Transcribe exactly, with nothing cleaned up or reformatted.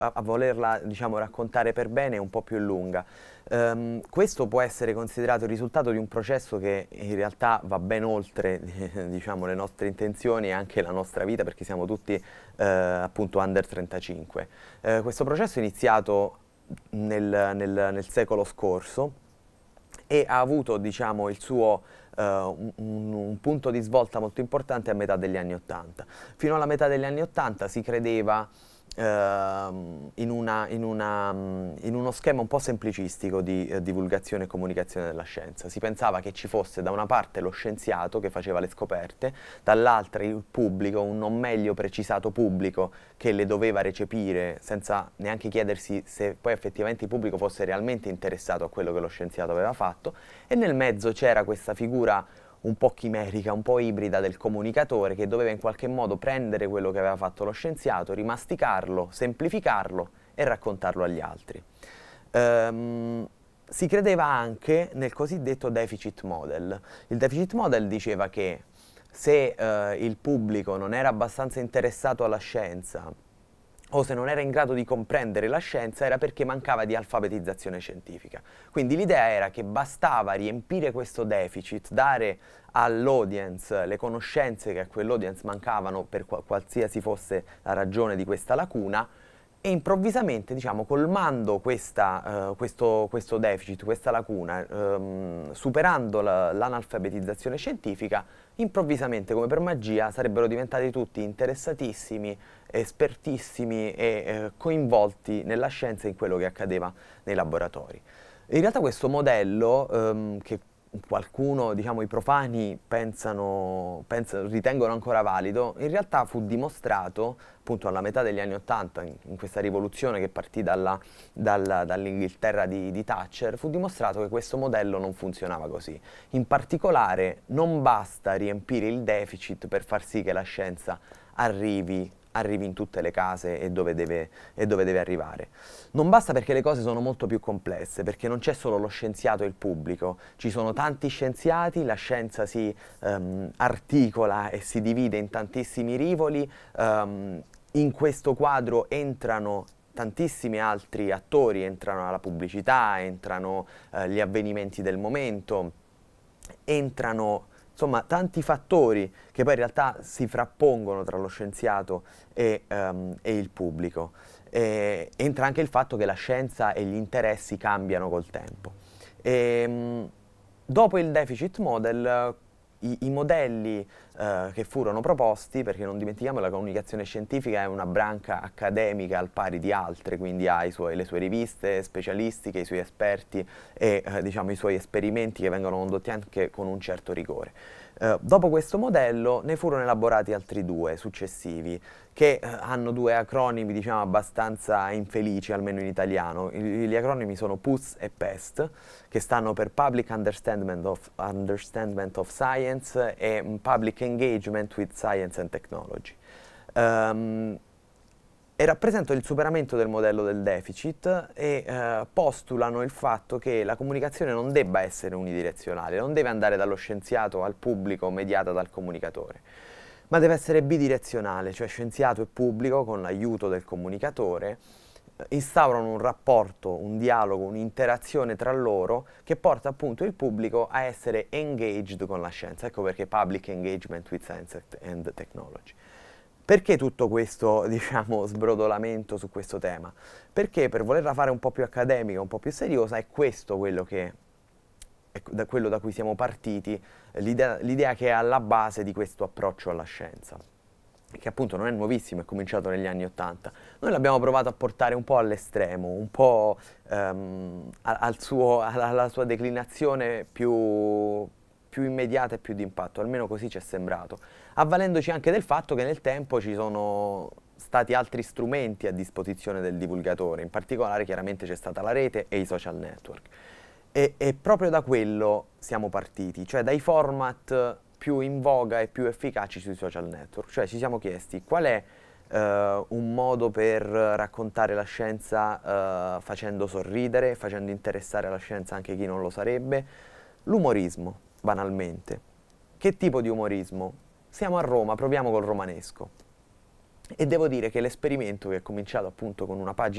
a, a volerla, diciamo, raccontare per bene è un po' più lunga. Um, questo può essere considerato il risultato di un processo che in realtà va ben oltre diciamo, le nostre intenzioni e anche la nostra vita, perché siamo tutti uh, appunto under trentacinque. Uh, questo processo è iniziato nel, nel, nel secolo scorso e ha avuto, diciamo, il suo uh, un, un punto di svolta molto importante a metà degli anni ottanta. Fino alla metà degli anni ottanta si credeva uh, in, una, in, una, in uno schema un po' semplicistico di uh, divulgazione e comunicazione della scienza. Si pensava che ci fosse da una parte lo scienziato che faceva le scoperte, dall'altra il pubblico, un non meglio precisato pubblico che le doveva recepire senza neanche chiedersi se poi effettivamente il pubblico fosse realmente interessato a quello che lo scienziato aveva fatto, e nel mezzo c'era questa figura un po' chimerica, un po' ibrida del comunicatore che doveva in qualche modo prendere quello che aveva fatto lo scienziato, rimasticarlo, semplificarlo e raccontarlo agli altri. Ehm, si credeva anche nel cosiddetto deficit model. Il deficit model diceva che se eh, il pubblico non era abbastanza interessato alla scienza o se non era in grado di comprendere la scienza, era perché mancava di alfabetizzazione scientifica. Quindi l'idea era che bastava riempire questo deficit, dare all'audience le conoscenze che a quell'audience mancavano per qual- qualsiasi fosse la ragione di questa lacuna, e improvvisamente, diciamo, colmando questa, uh, questo, questo deficit, questa lacuna, um, superando la, l'analfabetizzazione scientifica, improvvisamente, come per magia, sarebbero diventati tutti interessatissimi, espertissimi e eh, coinvolti nella scienza e in quello che accadeva nei laboratori. In realtà questo modello, um, che qualcuno, diciamo, i profani pensano, pensano, ritengono ancora valido, in realtà fu dimostrato appunto alla metà degli anni ottanta, in, in questa rivoluzione che partì dalla, dalla, dall'Inghilterra di, di Thatcher, fu dimostrato che questo modello non funzionava così. In particolare non basta riempire il deficit per far sì che la scienza arrivi arrivi in tutte le case e dove, deve, e dove deve arrivare. Non basta, perché le cose sono molto più complesse, perché non c'è solo lo scienziato e il pubblico, ci sono tanti scienziati, la scienza si um, articola e si divide in tantissimi rivoli, um, in questo quadro entrano tantissimi altri attori, entrano la pubblicità, entrano uh, gli avvenimenti del momento, entrano insomma tanti fattori che poi in realtà si frappongono tra lo scienziato e, um, e il pubblico. E entra anche il fatto che la scienza e gli interessi cambiano col tempo. E, um, dopo il deficit model, i, i modelli uh, che furono proposti, perché non dimentichiamo che la comunicazione scientifica è una branca accademica al pari di altre, quindi ha i suoi, le sue riviste specialistiche, i suoi esperti e uh, diciamo, i suoi esperimenti che vengono condotti anche con un certo rigore. Uh, dopo questo modello ne furono elaborati altri due successivi, che uh, hanno due acronimi, diciamo, abbastanza infelici, almeno in italiano. I, gli acronimi sono P U S e PEST, che stanno per Public Understanding of, Understanding of Science e Public Engagement with Science and Technology. Um, e rappresentano il superamento del modello del deficit e eh, postulano il fatto che la comunicazione non debba essere unidirezionale, non deve andare dallo scienziato al pubblico mediata dal comunicatore, ma deve essere bidirezionale, cioè scienziato e pubblico, con l'aiuto del comunicatore, eh, instaurano un rapporto, un dialogo, un'interazione tra loro che porta appunto il pubblico a essere engaged con la scienza. Ecco perché Public Engagement with Science and Technology. Perché tutto questo, diciamo, sbrodolamento su questo tema? Perché per volerla fare un po' più accademica, un po' più seriosa, è questo quello che è da quello da cui siamo partiti, l'idea, l'idea che è alla base di questo approccio alla scienza, che appunto non è nuovissimo, è cominciato negli anni Ottanta. Noi l'abbiamo provato a portare un po' all'estremo, un po' ehm, al suo, alla, alla sua declinazione più, più immediata e più d'impatto, almeno così ci è sembrato, avvalendoci anche del fatto che nel tempo ci sono stati altri strumenti a disposizione del divulgatore, in particolare chiaramente c'è stata la rete e i social network. E, e proprio da quello siamo partiti, cioè dai format più in voga e più efficaci sui social network. Cioè ci siamo chiesti qual è eh, un modo per raccontare la scienza eh, facendo sorridere, facendo interessare alla scienza anche chi non lo sarebbe. L'umorismo, banalmente. Che tipo di umorismo? Siamo a Roma, proviamo col romanesco. E devo dire che l'esperimento, che è cominciato appunto con una pagina